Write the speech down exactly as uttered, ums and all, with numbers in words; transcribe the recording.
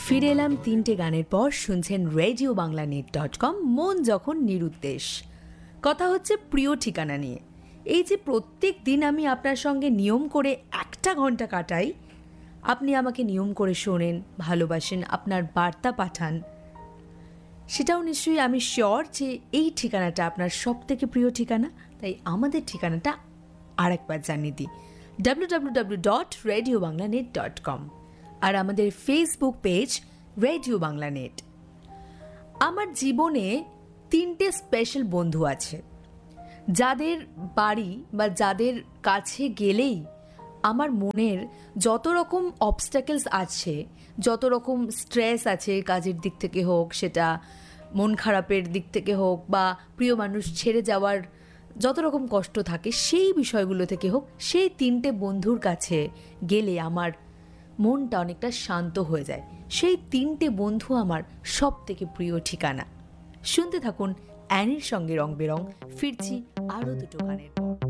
ফিরে এলাম তিনটে গানের পর। শুনছেন radio Bangla net dot com. মন যখন নিরুদ্দেশ, কথা হচ্ছে প্রিয় ঠিকানা নিয়ে। এই যে প্রত্যেক দিন আমি আপনার সঙ্গে নিয়ম করে একটা ঘন্টা কাটাই, আপনি আমাকে নিয়ম করে শোনেন, ভালোবাসেন, আপনার বার্তা পাঠান, সেটাও নিশ্চয়ই আমি শিওর যে এই ঠিকানাটা আপনার সব থেকে প্রিয় ঠিকানা। তাই আমাদের ঠিকানাটা আরেকবার জানিয়ে দিই, W W W dot radio Bangla net dot com, আর আমাদের Facebook page radio Bangla net. আমার জীবনে তিনটে স্পেশাল বন্ধু আছে, যাদের বাড়ি বা যাদের কাছে গেলেই আমার মনের যত রকম অবস্ট্যাকলস আছে, যত রকম স্ট্রেস আছে, কাজের দিক থেকে হোক, সেটা মন খারাপের দিক থেকে হোক, বা প্রিয় মানুষ ছেড়ে যাওয়ার যত রকম কষ্ট থাকে, সেই বিষয়গুলো থেকে হোক, সেই তিনটে বন্ধুর কাছে গেলে আমার মনটা অনেকটা শান্ত হয়ে যায়। সেই তিনটে বন্ধু আমার সব থেকে প্রিয় ঠিকানা। শুনতে থাকুন অ্যানির সঙ্গে রং বেরং। ফিরছি আরও দুটো গানের পর।